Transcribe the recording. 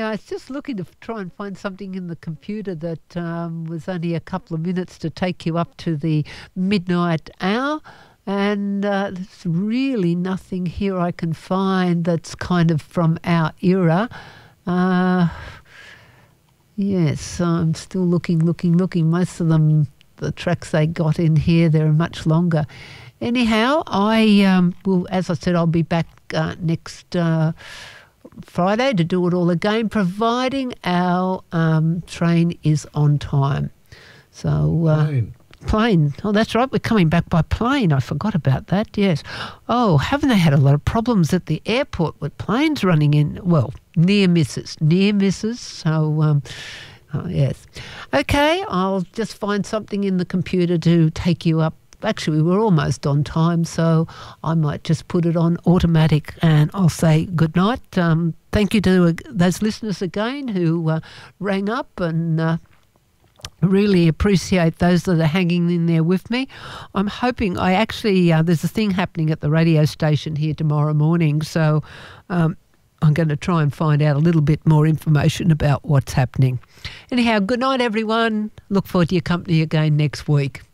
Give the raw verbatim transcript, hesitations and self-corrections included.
I was just looking to try and find something in the computer that um, was only a couple of minutes to take you up to the midnight hour. And uh, there's really nothing here I can find that's kind of from our era. Uh, yes, I'm still looking, looking, looking. Most of them, the tracks they got in here, they're much longer. Anyhow, I um, will, as I said, I'll be back uh, next uh, Friday to do it all again, providing our um, train is on time. So, uh, Plane. Plane. Oh, that's right. We're coming back by plane. I forgot about that. Yes. Oh, haven't they had a lot of problems at the airport with planes running in? Well, near misses, near misses. So, um, oh, yes. Okay, I'll just find something in the computer to take you up. Actually, we're almost on time, so I might just put it on automatic and I'll say good night. Um, thank you to uh, those listeners again who uh, rang up, and uh, really appreciate those that are hanging in there with me. I'm hoping I actually, uh, there's a thing happening at the radio station here tomorrow morning, so um, I'm going to try and find out a little bit more information about what's happening. Anyhow, good night, everyone. Look forward to your company again next week.